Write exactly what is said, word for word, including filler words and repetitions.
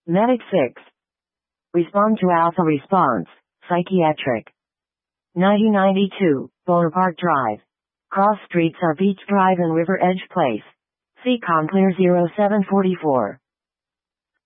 Medic six. Respond to Alpha Response, Psychiatric. ninety ninety-two, Bonaparte Drive. Cross streets are Beach Drive and River Edge Place. C COM Clear zero seven four four.